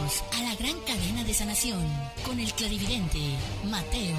Bienvenidos a la gran cadena de sanación con el clarividente Mateo.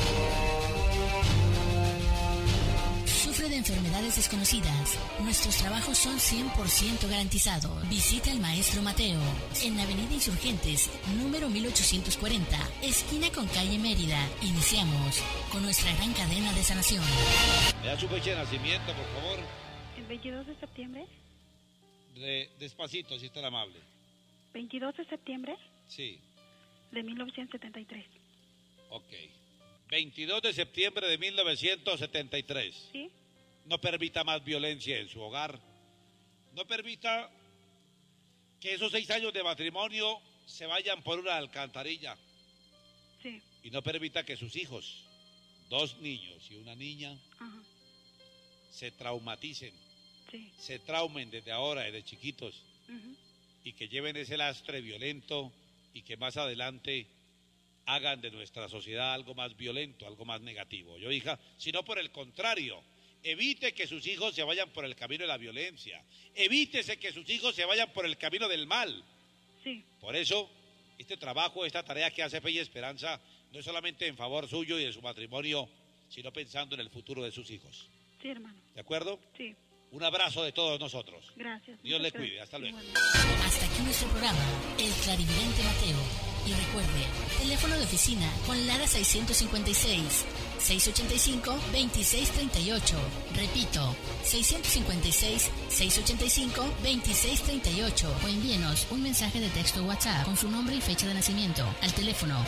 Sufre de enfermedades desconocidas. Nuestros trabajos son 100% garantizados. Visita al maestro Mateo en Avenida Insurgentes, número 1840, esquina con calle Mérida. Iniciamos con nuestra gran cadena de sanación. ¿Me da su fecha de nacimiento, por favor? ¿El 22 de septiembre? Despacito, si es tan amable. ¿22 de septiembre? Sí. De 1973. Ok. 22 de septiembre de 1973. ¿Sí? No permita más violencia en su hogar. No permita que esos 6 años de matrimonio se vayan por una alcantarilla. Sí. Y no permita que sus hijos, 2 niños y una niña, Ajá. se traumaticen. Sí. Se traumen desde ahora, desde chiquitos, Uh-huh. y que lleven ese lastre violento y que más adelante hagan de nuestra sociedad algo más violento, algo más negativo. Yo, hija, sino por el contrario, evite que sus hijos se vayan por el camino de la violencia, evítese que sus hijos se vayan por el camino del mal. Sí. Por eso, este trabajo, esta tarea que hace Fe y Esperanza, no es solamente en favor suyo y de su matrimonio, sino pensando en el futuro de sus hijos. Sí, hermano. ¿De acuerdo? Sí. Un abrazo de todos nosotros. Gracias. Dios Muchas le cuide. gracias. Hasta luego. Igualmente. Hasta aquí nuestro programa, El Clarividente Mateo. Y recuerde, teléfono de oficina con Lara 656 685-2638. Repito, 656-685-2638. O envíenos un mensaje de texto WhatsApp con su nombre y fecha de nacimiento al teléfono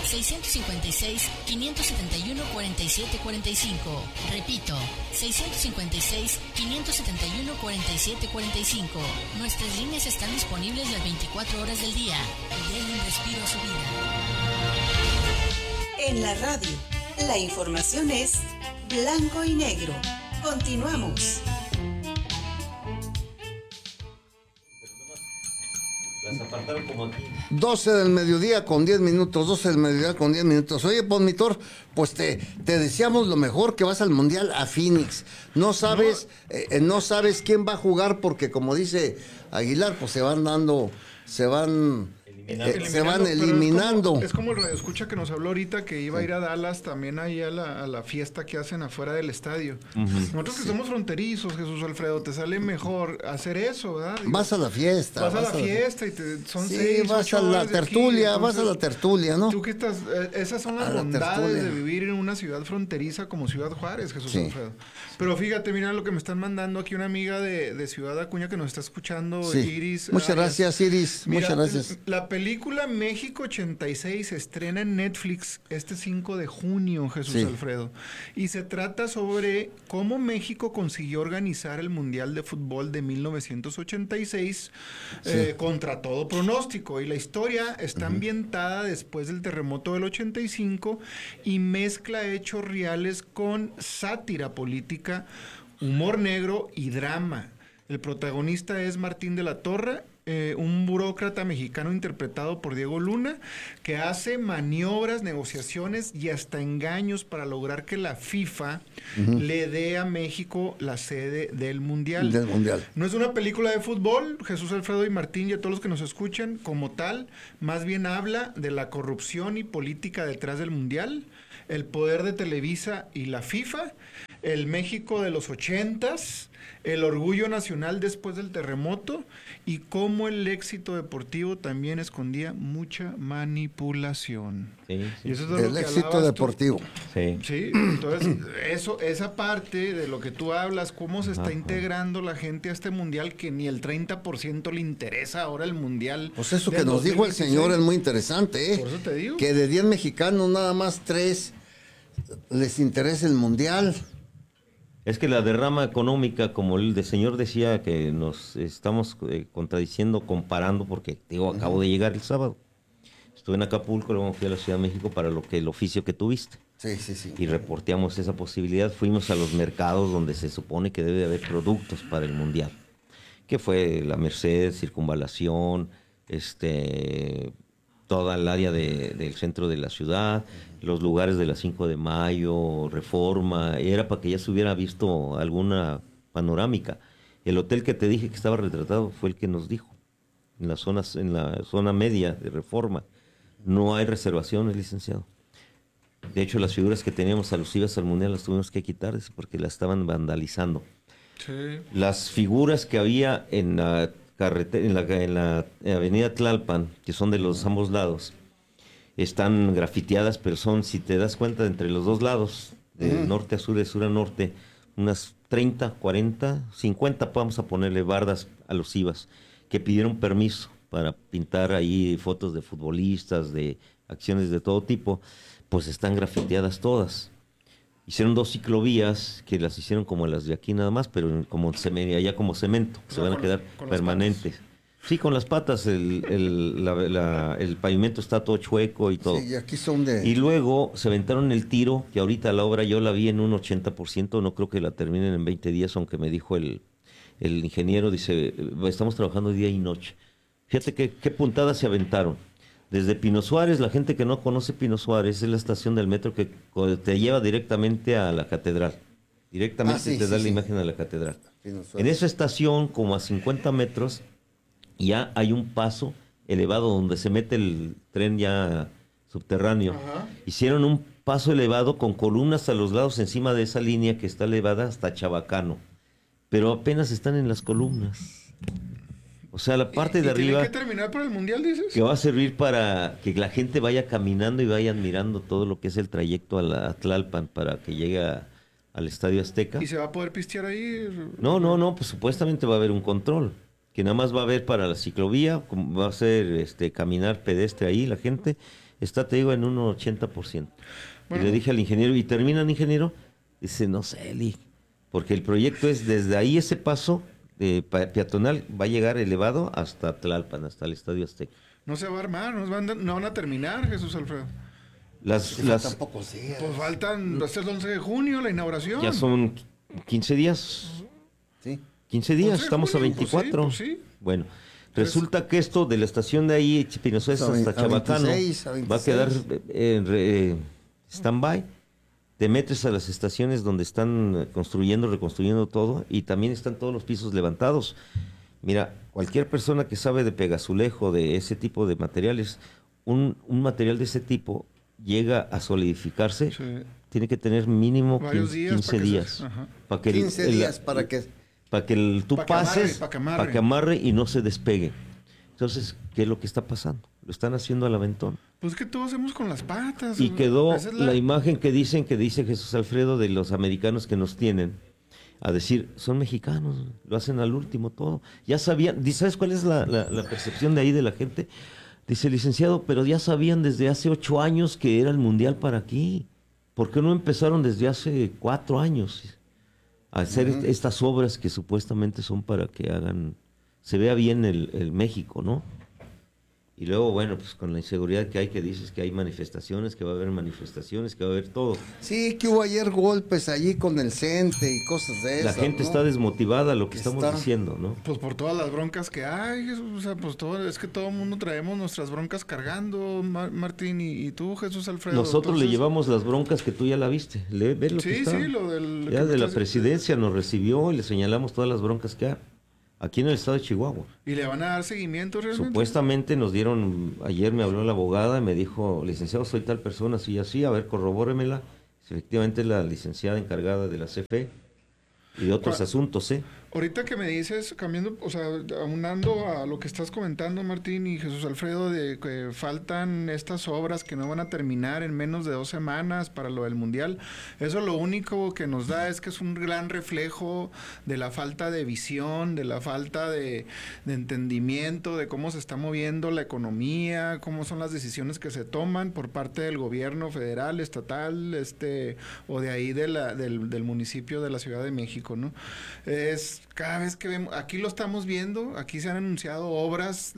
656-571-4745. Repito, 656-571-4745. Nuestras líneas están disponibles las 24 horas del día. Denle un respiro a su vida. En la radio, la información es blanco y negro. Continuamos. Las apartaron como aquí. 12 del mediodía con 10 minutos, 12 del mediodía con 10 minutos. Oye, Podmitor, pues te deseamos lo mejor, que vas al Mundial a Phoenix. No sabes quién va a jugar porque, como dice Aguilar, pues se van eliminando. Es como el radioescucha que nos habló ahorita que iba a ir a Dallas también ahí a la fiesta que hacen afuera del estadio. Nosotros que somos fronterizos, Jesús Alfredo, te sale mejor hacer eso, ¿verdad? Digo, vas a la fiesta. Vas a la fiesta y son sí, 6, vas 8 a la horas de tertulia, aquí, vas a la tertulia, ¿no? Tú que estás, esas son las bondades de vivir en una ciudad fronteriza como Ciudad Juárez, Jesús Alfredo. Pero fíjate, mira lo que me están mandando aquí una amiga de Ciudad Acuña que nos está escuchando, Iris. Muchas gracias, Iris. Mira, muchas gracias. La película México 86 se estrena en Netflix este 5 de junio, Jesús Alfredo. Y se trata sobre cómo México consiguió organizar el Mundial de Fútbol de 1986 contra todo pronóstico. Y la historia está ambientada después del terremoto del 85 y mezcla hechos reales con sátira política, humor negro y drama. El protagonista es Martín de la Torre, un burócrata mexicano interpretado por Diego Luna, que hace maniobras, negociaciones y hasta engaños para lograr que la FIFA le dé a México la sede del Mundial. No es una película de fútbol, Jesús Alfredo y Martín y a todos los que nos escuchan, como tal, más bien habla de la corrupción y política detrás del Mundial, el poder de Televisa y la FIFA, el México de los 80s, el orgullo nacional después del terremoto y cómo el éxito deportivo también escondía mucha manipulación. Sí. Y eso es de el lo que éxito deportivo. Sí, entonces esa parte de lo que tú hablas, cómo se está integrando la gente a este mundial que ni el 30% le interesa ahora el mundial. Pues eso que nos dijo el señor es muy interesante, Por eso te digo. Que de 10 mexicanos nada más 3 les interesa el mundial. Es que la derrama económica, como el señor decía, que nos estamos contradiciendo, comparando, porque digo, acabo de llegar el sábado. Estuve en Acapulco, luego fui a la Ciudad de México para el oficio que tuviste. Sí. Y reporteamos esa posibilidad. Fuimos a los mercados donde se supone que debe haber productos para el Mundial. Que fue la Merced, Circunvalación, toda el área del centro de la ciudad, los lugares de la 5 de Mayo, Reforma, era para que ya se hubiera visto alguna panorámica. El hotel que te dije que estaba retratado fue el que nos dijo. en la zona media de Reforma. No hay reservaciones, licenciado. De hecho, las figuras que teníamos alusivas al Mundial las tuvimos que quitar porque las estaban vandalizando. Sí. Las figuras que había en la carretera, en la avenida Tlalpan, que son de los ambos lados, están grafiteadas, pero son, si te das cuenta, entre los dos lados, de norte a sur, de sur a norte, unas 30, 40, 50, vamos a ponerle bardas alusivas, que pidieron permiso para pintar ahí fotos de futbolistas, de acciones de todo tipo, pues están grafiteadas todas. Hicieron 2 ciclovías que las hicieron como las de aquí nada más, pero como allá como cemento, se van a quedar permanentes. Sí, con las patas, el pavimento está todo chueco y todo. Sí, y aquí son de... Y luego se aventaron el tiro, que ahorita la obra yo la vi en un 80%, no creo que la terminen en 20 días, aunque me dijo el ingeniero, dice, estamos trabajando día y noche. Fíjate qué puntadas se aventaron. Desde Pino Suárez, la gente que no conoce Pino Suárez, es la estación del metro que te lleva directamente a la catedral. Directamente te da la imagen de la catedral. En esa estación, como a 50 metros, ya hay un paso elevado donde se mete el tren ya subterráneo. Ajá. Hicieron un paso elevado con columnas a los lados encima de esa línea que está elevada hasta Chabacano. Pero apenas están en las columnas. O sea, la parte de arriba... ¿Tiene que terminar para el Mundial, dices? Que va a servir para que la gente vaya caminando y vaya admirando todo lo que es el trayecto a Tlalpan para que llegue al Estadio Azteca. ¿Y se va a poder pistear ahí? No, pues supuestamente va a haber un control. Que nada más va a haber para la ciclovía, va a ser caminar pedestre ahí, la gente está, te digo, en un 80%. Bueno. Y le dije al ingeniero, ¿y terminan, ingeniero? Dice, no sé, Eli, porque el proyecto es desde ahí ese paso peatonal va a llegar elevado hasta Tlalpan, hasta el Estadio Azteca. No se va a armar, no van a terminar, Jesús Alfredo. Faltan pocos días. Pues va a ser el 11 de junio la inauguración. Ya son 15 días. Sí. 15 días, estamos junio, a 24. Pues sí. Bueno, resulta que esto de la estación de ahí, Pino Suárez hasta Chabacano, 26. va a quedar en stand-by. Te metes a las estaciones donde están reconstruyendo todo, y también están todos los pisos levantados. Mira, cualquier persona que sabe de pegazulejo, de ese tipo de materiales, un material de ese tipo llega a solidificarse, sí. Tiene que tener mínimo 15 días. Para que 15 días para que tú pases, para que amarre y no se despegue. Entonces, ¿qué es lo que está pasando? Lo están haciendo al aventón. Pues que todos hacemos con las patas. Y quedó la imagen que dice Jesús Alfredo de los americanos que nos tienen a decir, son mexicanos, lo hacen al último todo. Ya sabían, ¿sabes cuál es la percepción de ahí de la gente? Dice, licenciado, pero ya sabían desde hace 8 años que era el Mundial para aquí. ¿Por qué no empezaron desde hace 4 años a hacer estas obras que supuestamente son para que se vea bien el México, ¿no? Y luego, bueno, pues con la inseguridad que hay, que dices que hay manifestaciones, que va a haber manifestaciones, que va a haber todo. Sí, que hubo ayer golpes allí con el CENTE y cosas de esas. La gente está desmotivada, lo que estamos diciendo, ¿no? Pues por todas las broncas que hay, o sea, pues es que todo el mundo traemos nuestras broncas cargando, Martín, y tú, Jesús Alfredo. Nosotros le llevamos las broncas que tú ya la viste. Ve lo que está. Sí, lo del... Ya de la presidencia nos recibió y le señalamos todas las broncas que hay. Aquí en el estado de Chihuahua. ¿Y le van a dar seguimiento realmente? Supuestamente ayer me habló la abogada y me dijo, licenciado, soy tal persona, así y así, a ver, corrobóremela. Efectivamente, la licenciada encargada de la CFE y de otros asuntos, Ahorita que me dices, cambiando, o sea, aunando a lo que estás comentando, Martín y Jesús Alfredo, de que faltan estas obras que no van a terminar en menos de 2 semanas para lo del Mundial, eso lo único que nos da es que es un gran reflejo de la falta de visión, de la falta de entendimiento de cómo se está moviendo la economía, cómo son las decisiones que se toman por parte del gobierno federal, estatal, o de ahí del municipio de la Ciudad de México, ¿no? Cada vez que vemos, aquí lo estamos viendo, aquí se han anunciado obras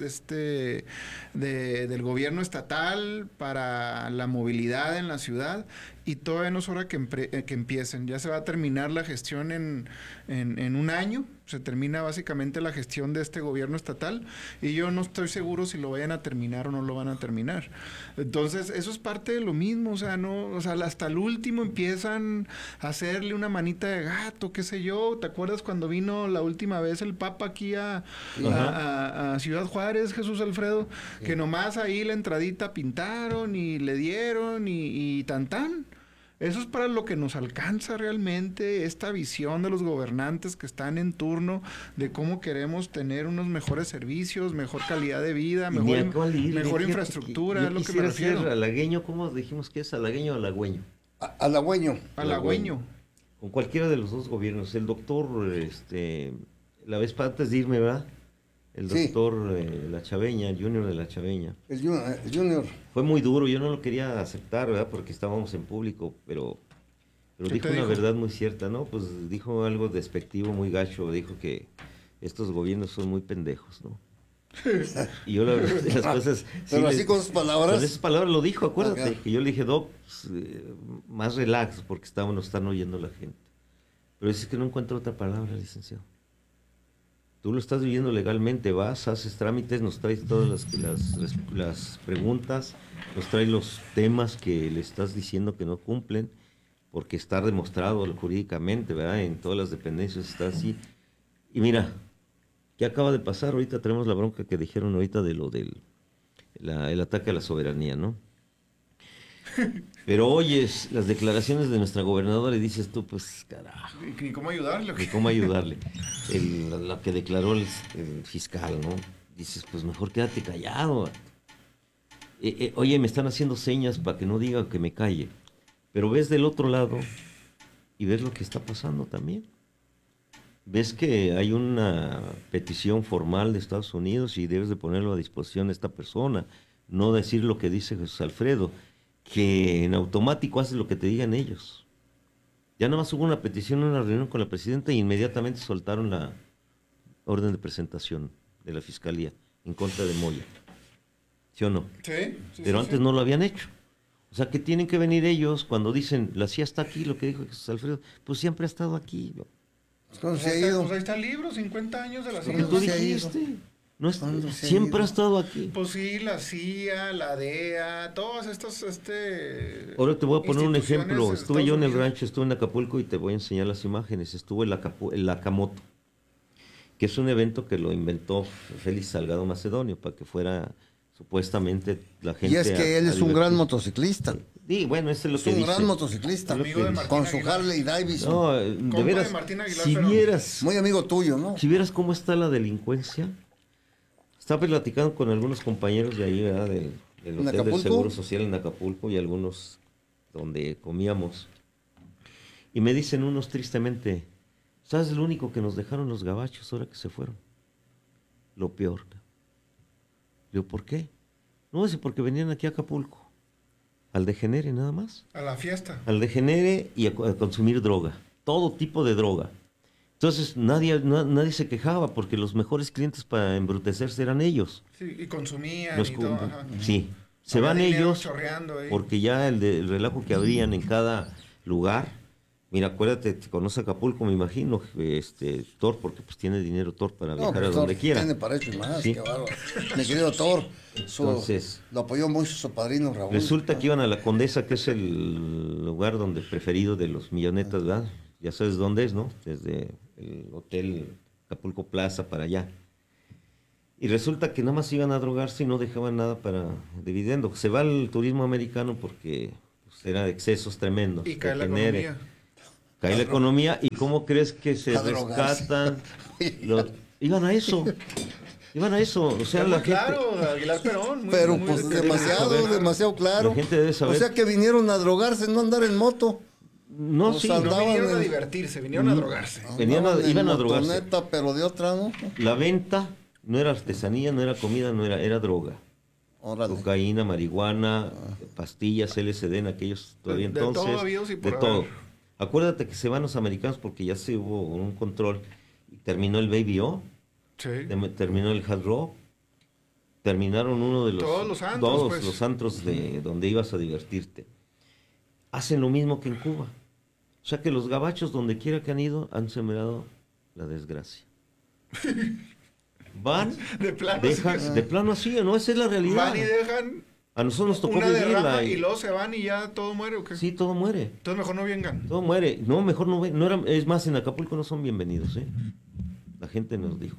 del gobierno estatal para la movilidad en la ciudad, y todavía no es hora que empiecen. Ya se va a terminar la gestión en un año, se termina básicamente la gestión de este gobierno estatal y yo no estoy seguro si lo vayan a terminar o no lo van a terminar. Entonces, eso es parte de lo mismo, o sea, no, o sea, hasta el último empiezan a hacerle una manita de gato, qué sé yo. ¿Te acuerdas cuando vino la última vez el Papa aquí a Ciudad Juárez, Jesús Alfredo? Sí. Que nomás ahí la entradita pintaron y le dieron y tan tan. Eso es para lo que nos alcanza realmente esta visión de los gobernantes que están en turno de cómo queremos tener unos mejores servicios, mejor calidad de vida, mejor infraestructura, es lo que me refiero. Ser halagüeño, ¿cómo dijimos que es? ¿Halagüeño o halagüeño? Halagüeño. Con cualquiera de los dos gobiernos. El doctor, la vez antes de irme, ¿verdad? El doctor La Chaveña, el Junior de La Chaveña. El Junior. Fue muy duro, yo no lo quería aceptar, ¿verdad? Porque estábamos en público, pero dijo una verdad muy cierta, ¿no? Pues dijo algo despectivo, muy gacho, dijo que estos gobiernos son muy pendejos, ¿no? Y yo la verdad, las cosas... Pero así con sus palabras. Con esas palabras lo dijo, acuérdate. Acá. Que yo le dije, Doc, más relax, porque nos están oyendo la gente. Pero dice que no encuentro otra palabra, licenciado. Tú lo estás viviendo legalmente, vas, haces trámites, nos traes todas las preguntas, nos traes los temas que le estás diciendo que no cumplen, porque está demostrado jurídicamente, ¿verdad? En todas las dependencias está así. Y mira, ¿qué acaba de pasar? Ahorita tenemos la bronca que dijeron ahorita de lo del el ataque a la soberanía, ¿no? Pero oyes las declaraciones de nuestra gobernadora y dices tú, pues, carajo. ¿Y cómo ayudarle? ¿Y cómo ayudarle? Lo que declaró el fiscal, ¿no? Dices, pues mejor quédate callado. Oye, me están haciendo señas para que no diga que me calle. Pero ves del otro lado y ves lo que está pasando también. Ves que hay una petición formal de Estados Unidos y debes de ponerlo a disposición de esta persona. No decir lo que dice Jesús Alfredo, que en automático haces lo que te digan ellos. Ya nada más hubo una petición, una reunión con la presidenta y inmediatamente soltaron la orden de presentación de la Fiscalía en contra de Moya. ¿Sí o no? Sí. Pero antes no lo habían hecho. O sea, que tienen que venir ellos cuando dicen, la CIA está aquí, lo que dijo Jesús Alfredo, pues siempre ha estado aquí. ¿No? Pues ahí está el libro, 50 años de la CIA. Tú dijiste. No es, siempre ha estado aquí. Pues sí, la CIA, la DEA, todas estas... Ahora te voy a poner un ejemplo. Estuve yo en el rancho, estuve en Acapulco y te voy a enseñar las imágenes. Estuve en la Camoto, que es un evento que lo inventó Félix Salgado Macedonio para que fuera supuestamente la gente... Y es que él es un gran motociclista. Sí, bueno, eso es lo que dice. Es un gran motociclista, con su Harley Davidson. No, de veras, si vieras... Muy amigo tuyo, ¿no? Si vieras cómo está la delincuencia... Estaba platicando con algunos compañeros de ahí, ¿verdad? Del Hotel del Seguro Social en Acapulco y algunos donde comíamos. Y me dicen unos tristemente, ¿sabes lo único que nos dejaron los gabachos ahora que se fueron? Lo peor. Digo, ¿por qué? No, es porque venían aquí a Acapulco. Al degenere nada más. A la fiesta. Al degenere y a consumir droga. Todo tipo de droga. Entonces nadie se quejaba porque los mejores clientes para embrutecerse eran ellos. Sí, y consumían y todo. Ajá. Sí, se van ellos porque ya el relajo que habrían en cada lugar. Mira, acuérdate, te conoce Acapulco, me imagino, Thor, porque pues tiene dinero Thor para viajar a donde quiera. Tiene para eso y más, ¿sí? Qué bárbaro. Mi querido Thor, entonces, lo apoyó mucho su padrino Raúl. Resulta que iban a la Condesa, que es el lugar donde preferido de los millonetas, ¿verdad? Ya sabes dónde es, ¿no? Desde el hotel Acapulco Plaza para allá. Y resulta que nada más iban a drogarse y no dejaban nada para dividendo. Se va al turismo americano porque pues, era de excesos tremendos. Y cae la economía. Cae la economía. ¿Y cómo crees que se rescatan? Iban a eso. O sea, la gente... Claro, Aguilar Perón. Pero pues demasiado claro. La gente debe saber. O sea que vinieron a drogarse, no andar en moto. No vinieron a divertirse, vinieron a drogarse. Iban a drogarse. Pero de otra, ¿no? La venta no era artesanía, no era comida, era droga. Órale. Cocaína, marihuana, pastillas, LSD en aquellos todavía entonces. De todo habido, sí, por todo. Acuérdate que se van los americanos porque ya se hubo un control. Terminó el Baby O, sí. Terminó el Hard Rock, terminaron uno de los... Todos los antros de donde ibas a divertirte. Hacen lo mismo que en Cuba. O sea que los gabachos, donde quiera que han ido, han sembrado la desgracia. Van, De plano, dejan, sí. de plano así, ¿no? Esa es la realidad. Van y dejan A nosotros nos tocó una derrama vivirla. y luego se van y ya todo muere, ¿o qué? Sí, todo muere. Entonces mejor no vengan. Todo muere. No, mejor no, no era, es más, en Acapulco no son bienvenidos, ¿eh? La gente nos dijo.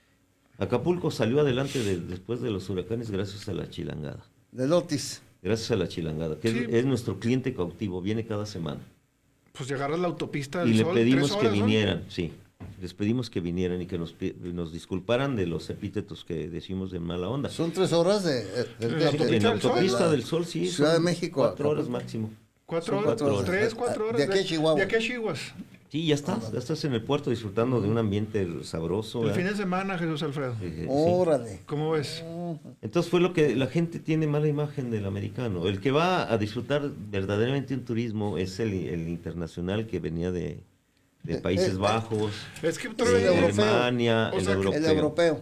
Acapulco salió adelante después de los huracanes gracias a la chilangada. Del Otis. Gracias a la chilangada, que Sí. es nuestro cliente cautivo, viene cada semana. Pues llegar a la autopista del Y le Sol, pedimos 3 que horas, ¿no? vinieran, sí. Les pedimos que vinieran y que nos disculparan de los epítetos que decimos de mala onda. Son 3 horas de En la autopista del Sol, sí. Ciudad de son México. 4 horas Acapulco. máximo. 4 Son horas, 4 horas. 3, 4 horas. De aquí a Chihuahua. De aquí a Chihuahua. Sí, ya estás en el puerto disfrutando de un ambiente sabroso. El ¿verdad? fin de semana, Jesús Alfredo. Sí. Órale. ¿Cómo ves? Entonces fue lo que la gente tiene mala imagen del americano. El que va a disfrutar verdaderamente un turismo es el internacional que venía de Países Bajos, Es que tú de el europeo. Alemania, O el sea, europeo. El europeo.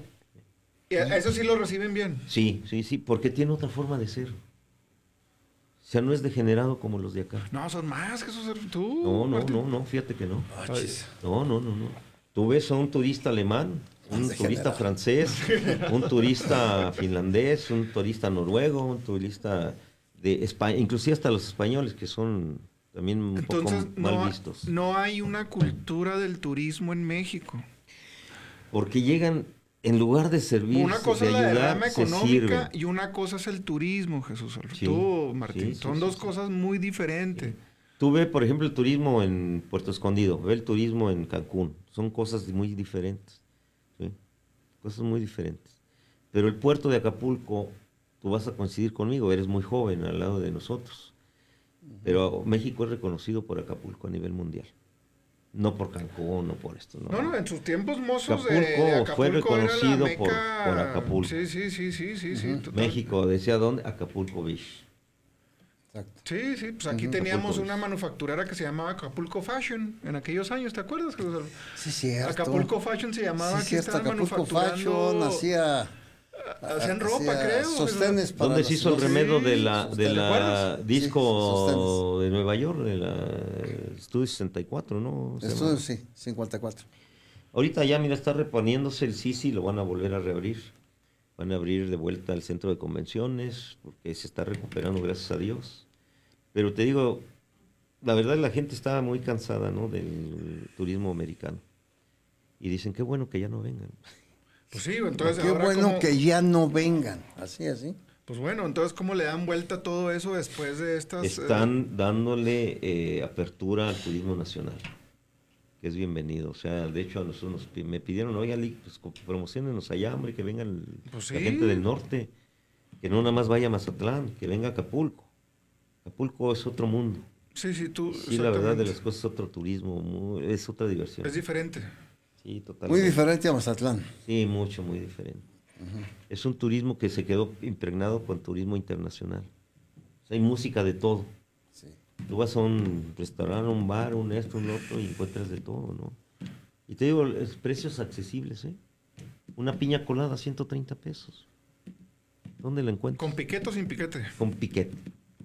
y a eso sí lo reciben bien. Sí, porque tiene otra forma de ser. O sea, no es degenerado como los de acá. No, son más, Jesús Alfredo. Tú, No, Martín. fíjate que no. Ay, No. Tú ves a un turista alemán, un turista francés, un turista finlandés, un turista noruego, un turista de España, inclusive hasta los españoles que son también un Entonces, poco mal vistos. no hay una cultura del turismo en México. Porque llegan, en lugar de servir, Una cosa de es la derrama ayudar, se sirven. económica y una cosa es el turismo, Jesús Alfredo. Sí, Tú, Martín, sí, son sí, dos sí. cosas muy diferentes. Tú ve, por ejemplo, el turismo en Puerto Escondido, ve el turismo en Cancún. Son cosas muy diferentes. ¿Sí? Cosas muy diferentes. Pero el puerto de Acapulco, tú vas a coincidir conmigo, eres muy joven al lado de nosotros. Pero México es reconocido por Acapulco a nivel mundial. No por Cancún, no por esto. No, en sus tiempos mozos de Acapulco Acapulco fue era la reconocido meca. por Acapulco. Sí, total. México, ¿decía dónde? Acapulco Beach. Exacto. Sí, pues aquí teníamos Acapulco una Beach. manufacturera que se llamaba Acapulco Fashion en aquellos años, ¿te acuerdas? Jesús Alfredo? Sí, cierto. Acapulco Fashion se llamaba, Sí, aquí cierto. estaban Acapulco Fashion manufacturando... Hacían ropa, creo. Sostenes para ¿Dónde los- se hizo el sí, remedio de la ¿te acuerdas? disco de Nueva York, de la Studio 64, ¿no? Se Esto llama. sí, 54. Ahorita ya, mira, está reponiéndose el Sisi, lo van a volver a reabrir. Van a abrir de vuelta el centro de convenciones, porque se está recuperando, gracias a Dios. Pero te digo, la verdad la gente está muy cansada, ¿no?, del turismo americano. Y dicen, qué bueno que ya no vengan. Pues sí, entonces Qué ahora bueno cómo- que ya no vengan. Así. Pues bueno, entonces ¿cómo le dan vuelta a todo eso después de estas... Están dándole apertura al turismo nacional, que es bienvenido. O sea, de hecho a nosotros me pidieron, oiga, pues promocionenos allá, hombre, que vengan Pues la sí. gente del norte, que no nada más vaya a Mazatlán, que venga a Acapulco. Acapulco es otro mundo. Sí, tú... Sí, la verdad de exactamente. las cosas es otro turismo, es otra diversión. Es diferente. Sí, Muy totalmente. diferente a Mazatlán. Sí, muy diferente. Es un turismo que se quedó impregnado con turismo internacional. O sea, hay música de todo. Sí. Tú vas a un restaurante, un bar, un esto, un otro y encuentras de todo, ¿no? Y te digo, precios accesibles, ¿eh? Una piña colada, 130 pesos. ¿Dónde la encuentras? ¿Con piquete o sin piquete? Con piquete.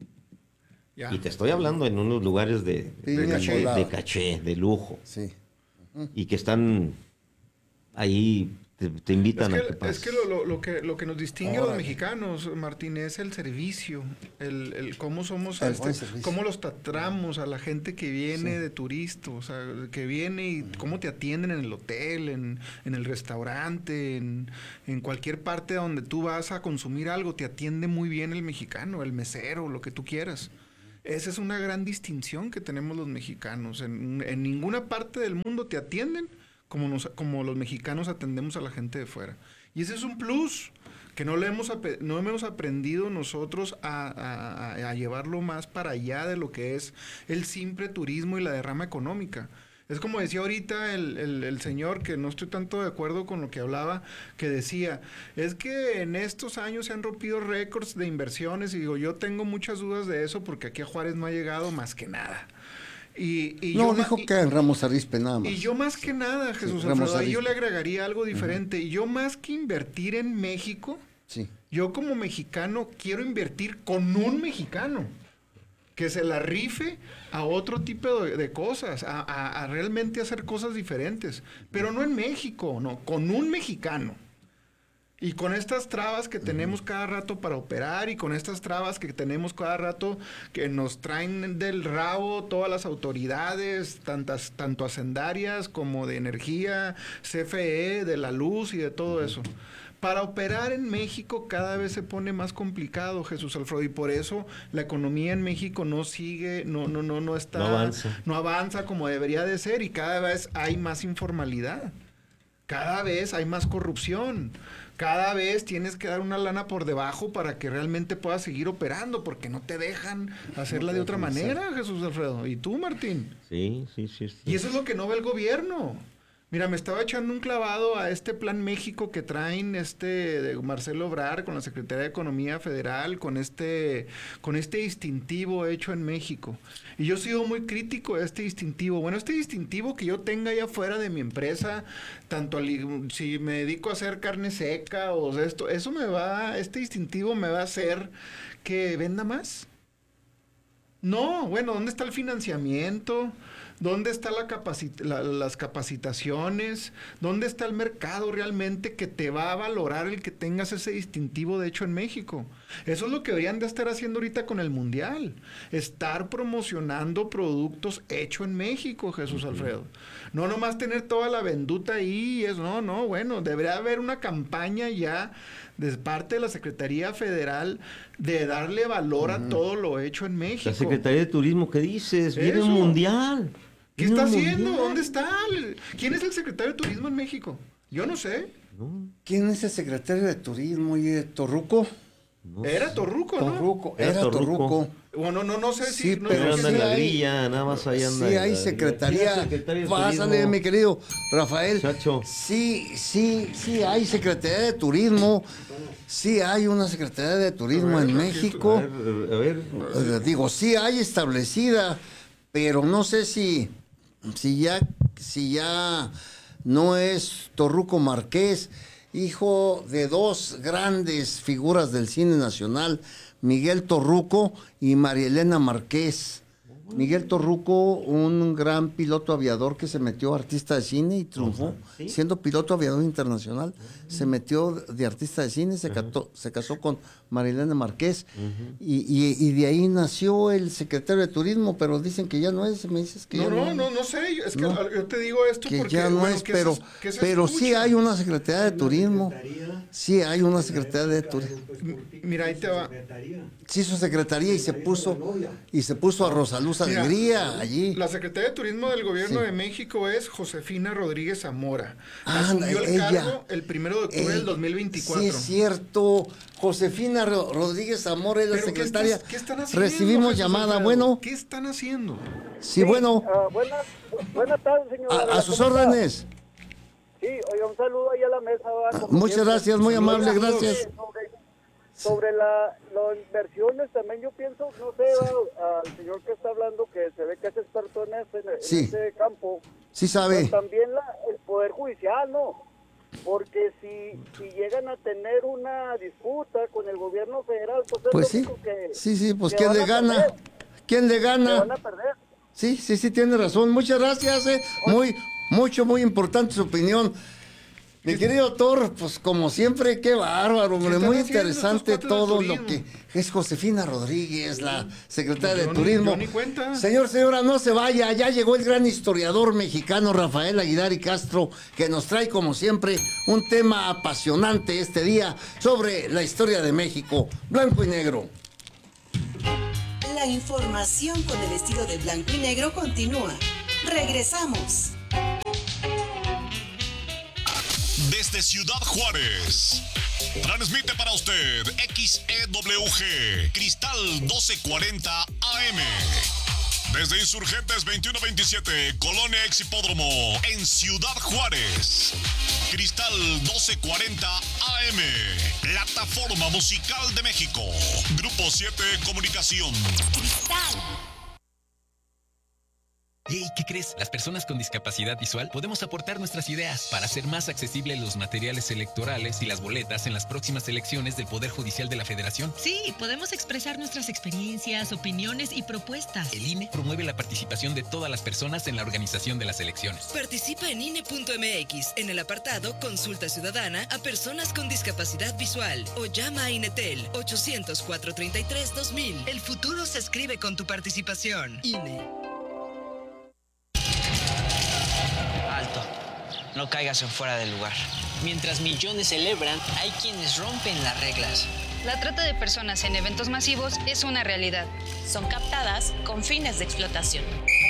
Ya. Y te estoy hablando en unos lugares Piña caché. colada. de caché, de lujo. Sí. Y que están ahí, te invitan a que Es pases. que lo que nos distingue a los Órale. mexicanos, Martín, es el servicio, el cómo somos, El buen servicio. cómo los tratamos a la gente que viene de turista, o sea, que viene y cómo te atienden en el hotel, en el restaurante, en cualquier parte donde tú vas a consumir algo, te atiende muy bien el mexicano, el mesero, lo que tú quieras. Esa es una gran distinción que tenemos los mexicanos. En ninguna parte del mundo te atienden como los mexicanos atendemos a la gente de fuera. Y ese es un plus que no hemos aprendido nosotros a llevarlo más para allá de lo que es el simple turismo y la derrama económica. Es como decía ahorita el señor, que no estoy tanto de acuerdo con lo que hablaba, que decía, es que en estos años se han rompido récords de inversiones, y digo, yo tengo muchas dudas de eso porque aquí a Juárez no ha llegado más que nada. No, dijo que en Ramos Arizpe nada más. Y yo más que nada, Jesús Ramos Alfredo, ahí yo Arizpe. le agregaría algo diferente. Y yo más que invertir en México, Sí. yo como mexicano quiero invertir con un mexicano. que se la rife a otro tipo de cosas, a realmente hacer cosas diferentes, pero no en México, no, con un mexicano. Y con estas trabas que tenemos cada rato para operar y con estas trabas que tenemos cada rato que nos traen del rabo todas las autoridades, tanto hacendarias como de energía, CFE, de la luz y de todo eso. Para operar en México cada vez se pone más complicado, Jesús Alfredo, y por eso la economía en México no sigue, no avanza como debería de ser, y cada vez hay más informalidad, cada vez hay más corrupción, cada vez tienes que dar una lana por debajo para que realmente puedas seguir operando, porque no te dejan hacerla de otra manera, Jesús Alfredo. ¿Y tú, Martín? Sí. Y eso es lo que no ve el gobierno. Mira, me estaba echando un clavado a este Plan México que traen de Marcelo Ebrard con la Secretaría de Economía Federal, con este distintivo hecho en México. Y yo he sido muy crítico de este distintivo. Bueno, este distintivo que yo tenga allá afuera de mi empresa, tanto si me dedico a hacer carne seca o este distintivo me va a hacer que venda más. No, bueno, ¿dónde está el financiamiento? ¿Dónde están las capacitaciones? ¿Dónde está el mercado realmente que te va a valorar el que tengas ese distintivo de hecho en México? Eso es lo que deberían de estar haciendo ahorita con el Mundial. Estar promocionando productos hechos en México, Jesús Alfredo. No nomás tener toda la venduta ahí. Bueno, debería haber una campaña ya de parte de la Secretaría Federal de darle valor a todo lo hecho en México. La Secretaría de Turismo, ¿qué dices? Viene un mundial. ¿Qué está haciendo? ¿Dónde está? ¿Quién es el secretario de Turismo en México? Yo no sé. ¿Quién es el secretario de Turismo? ¿Torruco? No era Torruco, ¿no? Era Torruco. Bueno, no sé si... Sí, no pero anda en la grilla, nada más ahí anda. Sí, hay secretaría. Pásale, mi querido Rafael. Chacho. Sí, hay secretaría de Turismo. Sí hay una secretaría de Turismo en México. A ver. Digo, sí hay establecida, pero no sé si ya no es Torruco Márquez, hijo de dos grandes figuras del cine nacional, Miguel Torruco y María Elena Márquez. Miguel Torruco, un gran piloto aviador que se metió artista de cine y triunfó, ¿sí? Siendo piloto aviador internacional, se metió de artista de cine, se casó con María Elena Márquez, y de ahí nació el secretario de Turismo, pero dicen que ya no es, me dices que no sé, es que yo te digo esto que porque... ya no es, pero sí hay una secretaría de Turismo, sí hay una secretaría de Turismo. Mira, ahí te va. Sí, su secretaría y se puso a Rosaluz Alegría allí. La secretaria de Turismo del Gobierno de México es Josefina Rodríguez Zamora. Asumió el cargo el 1 de octubre del 2024. Sí, es cierto. Josefina Rodríguez Zamora es la secretaria. ¿Qué están haciendo? Recibimos llamada, bueno. ¿Qué están haciendo? Sí, bueno. Buenas tardes, señor. A sus órdenes. Sí, oiga, un saludo ahí a la mesa. Muchas gracias, muy amable, gracias. Sobre las inversiones también yo pienso, no sé, al señor que está hablando, que se ve que es experto en ese campo. Sí sabe. Pero también el Poder Judicial, ¿no? Porque si llegan a tener una disputa con el gobierno federal, pues sí, que, sí, pues ¿quién le gana? ¿Quién le gana? Van a perder. Sí, tiene razón. Muchas gracias, muy importante su opinión. Mi querido Thor, pues como siempre, qué bárbaro, hombre, muy interesante todo lo que es Josefina Rodríguez, la secretaria de Turismo. Señora, no se vaya, ya llegó el gran historiador mexicano Rafael Aguilar y Castro, que nos trae como siempre un tema apasionante este día sobre la historia de México, blanco y negro. La información con el estilo de blanco y negro continúa. Regresamos. Desde Ciudad Juárez, transmite para usted XEWG, Cristal 1240 AM. Desde Insurgentes 2127, Colonia Ex Hipódromo, en Ciudad Juárez. Cristal 1240 AM, Plataforma Musical de México. Grupo 7 Comunicación. Cristal. Hey, ¿qué crees? Las personas con discapacidad visual podemos aportar nuestras ideas para hacer más accesibles los materiales electorales y las boletas en las próximas elecciones del Poder Judicial de la Federación. Sí, podemos expresar nuestras experiencias, opiniones y propuestas. El INE promueve la participación de todas las personas en la organización de las elecciones. Participa en INE.mx en el apartado Consulta Ciudadana a personas con discapacidad visual o llama a INETEL 800-433-2000. El futuro se escribe con tu participación. INE. Alto, no caigas en fuera del lugar. Mientras millones celebran, hay quienes rompen las reglas. La trata de personas en eventos masivos es una realidad. Son captadas con fines de explotación.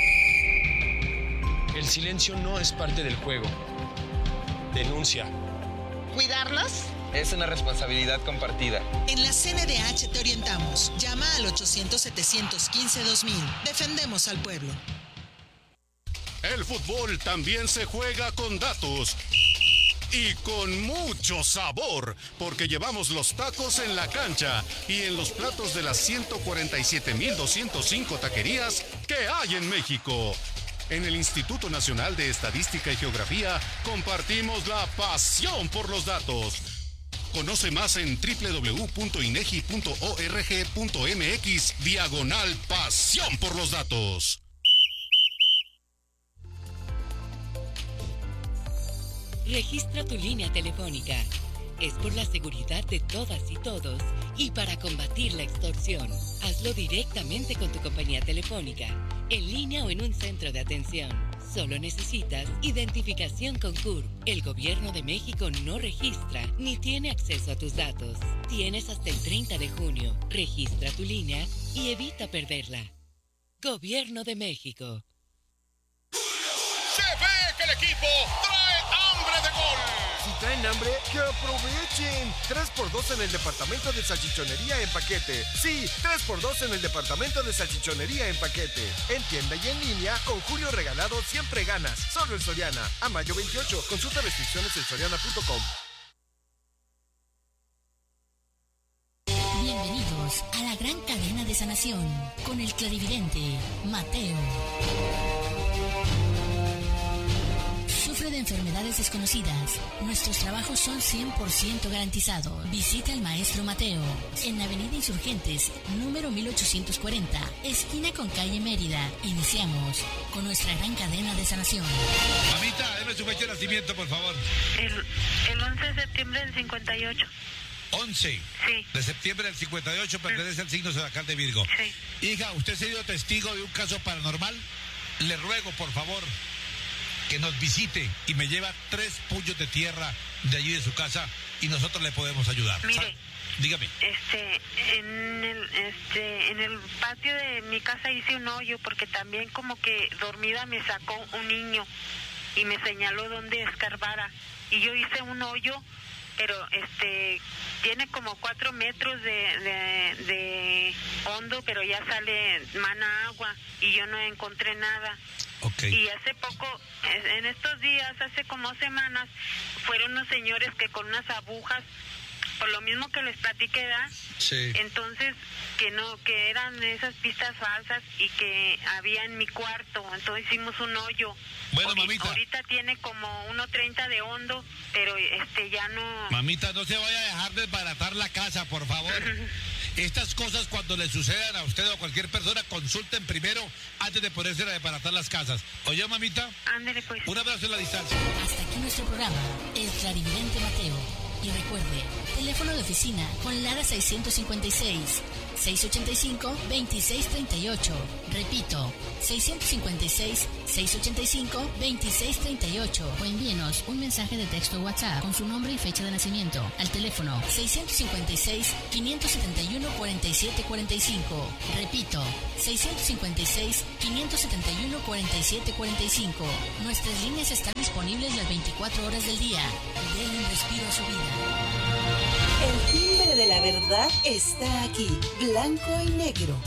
El silencio no es parte del juego. Denuncia. ¿Cuidarnos? Es una responsabilidad compartida. En la CNDH te orientamos. Llama al 800-715-2000. Defendemos al pueblo. El fútbol también se juega con datos y con mucho sabor, porque llevamos los tacos en la cancha y en los platos de las 147,205 taquerías que hay en México. En el Instituto Nacional de Estadística y Geografía compartimos la pasión por los datos. Conoce más en www.inegi.org.mx/pasión por los datos. Registra tu línea telefónica. Es por la seguridad de todas y todos y para combatir la extorsión. Hazlo directamente con tu compañía telefónica, en línea o en un centro de atención. Solo necesitas identificación con CURP. El Gobierno de México no registra ni tiene acceso a tus datos. Tienes hasta el 30 de junio. Registra tu línea y evita perderla. Gobierno de México. Se ve que el equipo trae hambre de gol. Si traen hambre, que aprovechen. 3x2 en el departamento de salchichonería en paquete. Sí, 3x2 en el departamento de salchichonería en paquete. En tienda y en línea, con Julio Regalado siempre ganas. Solo en Soriana. A mayo 28. Consulta restricciones en soriana.com. Bienvenidos a la gran cadena de sanación con el clarividente Mateo. Sufre de enfermedades desconocidas. Nuestros trabajos son 100% garantizados. Visita al maestro Mateo en Avenida Insurgentes, número 1840, esquina con calle Mérida. Iniciamos con nuestra gran cadena de sanación. Mamita, deme su fecha de nacimiento, por favor. El 11 de septiembre del 58. 11 de septiembre del 58, pertenece al signo zodiacal de Virgo. Sí. Hija, ¿usted ha sido testigo de un caso paranormal? Le ruego, por favor, que nos visite y me lleva 3 puños de tierra de allí de su casa y nosotros le podemos ayudar. Mire, dígame. En el patio de mi casa hice un hoyo porque también como que dormida me sacó un niño y me señaló dónde escarbara y yo hice un hoyo, pero tiene como 4 metros de hondo, pero ya sale mana agua y yo no encontré nada. Okay. Y hace poco, en estos días, hace como semanas, fueron unos señores que con unas agujas, por lo mismo que les platiqué, ¿verdad? Sí. Entonces, que eran esas pistas falsas y que había en mi cuarto, entonces hicimos un hoyo. Bueno, mamita. Ahorita tiene como 1.30 de hondo, pero ya no... Mamita, no se vaya a dejar desbaratar la casa, por favor. Estas cosas cuando le sucedan a usted o a cualquier persona, consulten primero antes de ponerse a desbaratar las casas. ¿Oye, mamita? Ándele, pues. Un abrazo en la distancia. Hasta aquí nuestro programa, El Clarividente Mateo. Y recuerde, teléfono de oficina con Lara 656-685-2638. Repito, 656-685-2638. O envíenos un mensaje de texto WhatsApp con su nombre y fecha de nacimiento al teléfono 656-571-4745. Repito, 656-571-4745. Nuestras líneas están disponibles las 24 horas del día. Denle un respiro a su vida. El timbre de la verdad está aquí, blanco y negro.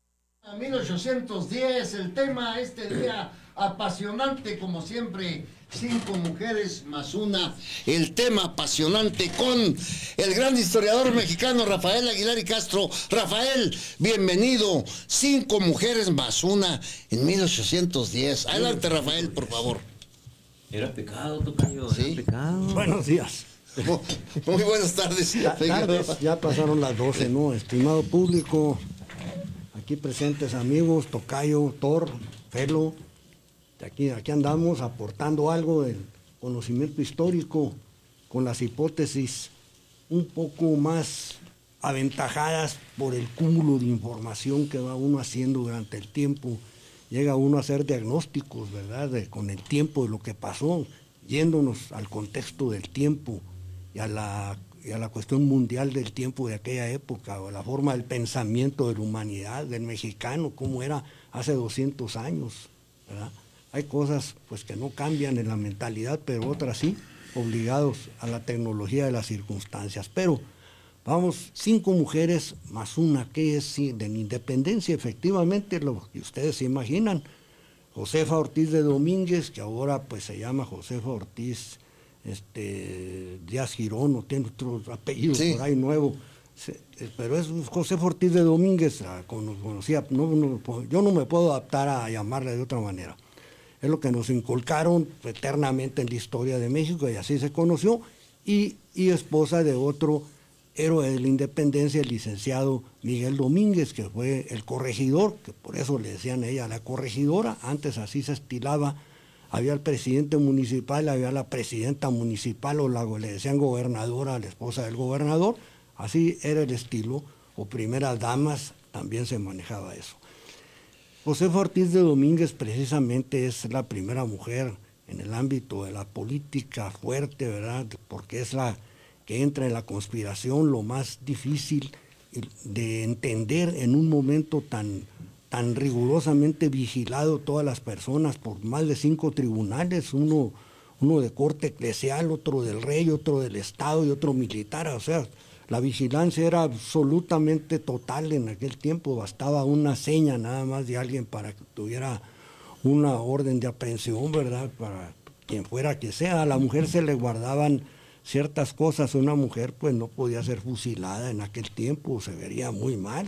1810, el tema este día apasionante como siempre. 5 mujeres más una, el tema apasionante con el gran historiador mexicano Rafael Aguilar y Castro. Rafael, bienvenido. 5 mujeres más una en 1810. Adelante, Rafael, por favor. Era pecado, tocayo, ¿Sí? era pecado. Buenos días. Muy buenas tardes. Tardes, ya pasaron las 12, ¿no? Estimado público, aquí presentes amigos, tocayo, Thor, Felo, aquí andamos aportando algo del conocimiento histórico con las hipótesis un poco más aventajadas por el cúmulo de información que va uno haciendo durante el tiempo. Llega uno a hacer diagnósticos, ¿verdad?, con el tiempo de lo que pasó, yéndonos al contexto del tiempo y a la cuestión mundial del tiempo de aquella época, o la forma del pensamiento de la humanidad, del mexicano, cómo era hace 200 años, ¿verdad? Hay cosas pues que no cambian en la mentalidad, pero otras sí, obligados a la tecnología de las circunstancias. Pero vamos, 5 mujeres más una, que es de la independencia, efectivamente, lo que ustedes se imaginan. Josefa Ortiz de Domínguez, que ahora pues se llama Josefa Ortiz Díaz Girón, o tiene otro apellido por ahí nuevo, pero es Josefa Ortiz de Domínguez, conocía, yo no me puedo adaptar a llamarle de otra manera. Es lo que nos inculcaron eternamente en la historia de México, y así se conoció, y esposa de otro héroe de la independencia, el licenciado Miguel Domínguez, que fue el corregidor, que por eso le decían a ella la corregidora. Antes así se estilaba, había el presidente municipal, había la presidenta municipal, o le decían gobernadora a la esposa del gobernador, así era el estilo, o primeras damas, también se manejaba eso. Josefa Ortiz de Domínguez precisamente es la primera mujer en el ámbito de la política fuerte, ¿verdad?, porque es la que entra en la conspiración, lo más difícil de entender en un momento tan rigurosamente vigilado todas las personas por más de 5 tribunales, uno de corte eclesial, otro del rey, otro del Estado y otro militar. O sea, la vigilancia era absolutamente total en aquel tiempo, bastaba una seña nada más de alguien para que tuviera una orden de aprehensión, ¿verdad?, para quien fuera que sea. A la mujer se le guardaban ciertas cosas. Una mujer pues no podía ser fusilada en aquel tiempo, se veía muy mal,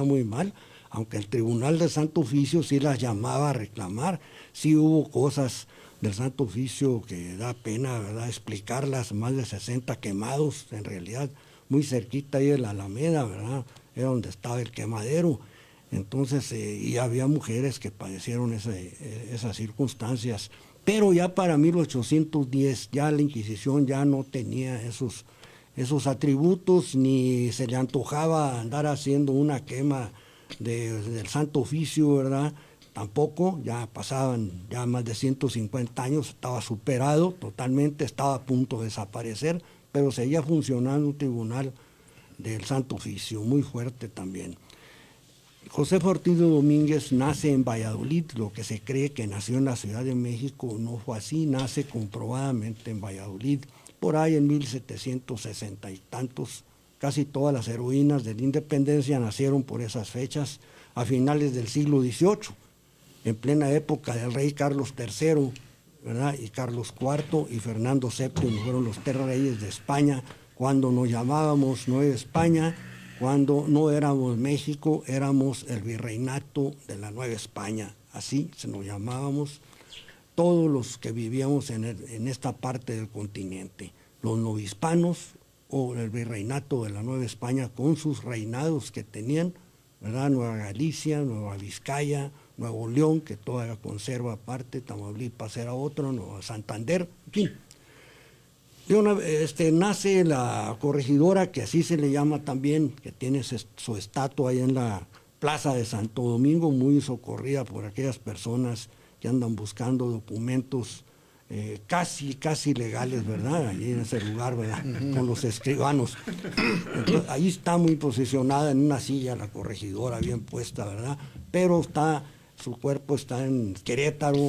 aunque el Tribunal del Santo Oficio sí las llamaba a reclamar. Sí hubo cosas del Santo Oficio que da pena, ¿verdad?, explicarlas, más de 60 quemados, en realidad muy cerquita ahí de la Alameda, ¿verdad?, era donde estaba el quemadero. Entonces, y había mujeres que padecieron esas circunstancias. Pero ya para 1810, ya la Inquisición ya no tenía esos atributos, ni se le antojaba andar haciendo una quema del Santo Oficio, ¿verdad? Tampoco, ya pasaban ya más de 150 años, estaba superado totalmente, estaba a punto de desaparecer, pero seguía funcionando un tribunal del Santo Oficio, muy fuerte también. Josefa Ortiz de Domínguez nace en Valladolid. Lo que se cree que nació en la Ciudad de México no fue así, nace comprobadamente en Valladolid, por ahí en 1760 y tantos. Casi todas las heroínas de la independencia nacieron por esas fechas, a finales del siglo XVIII, en plena época del rey Carlos III, ¿verdad?, y Carlos IV y Fernando VII, fueron los 3 reyes de España, cuando nos llamábamos Nueva España. Cuando no éramos México, éramos el virreinato de la Nueva España, así se nos llamábamos todos los que vivíamos en esta parte del continente, los novohispanos o el virreinato de la Nueva España, con sus reinados que tenían, ¿verdad?, Nueva Galicia, Nueva Vizcaya, Nuevo León, que todavía conserva parte, Tamaulipas era otro, Nueva Santander, en fin. Nace la corregidora, que así se le llama también, que tiene su estatua ahí en la Plaza de Santo Domingo, muy socorrida por aquellas personas que andan buscando documentos casi legales, ¿verdad?, allí en ese lugar, ¿verdad?, con los escribanos. Entonces, ahí está muy posicionada en una silla la corregidora, bien puesta, ¿verdad?, pero su cuerpo está en Querétaro,